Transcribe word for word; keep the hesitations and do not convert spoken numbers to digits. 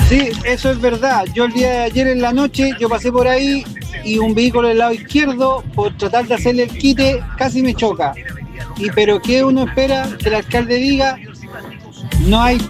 Sí, eso es verdad. Yo el día de ayer en la noche, yo pasé por ahí y un vehículo del lado izquierdo, por tratar de hacerle el quite, casi me choca. Y pero ¿qué uno espera? Que el alcalde diga, no hay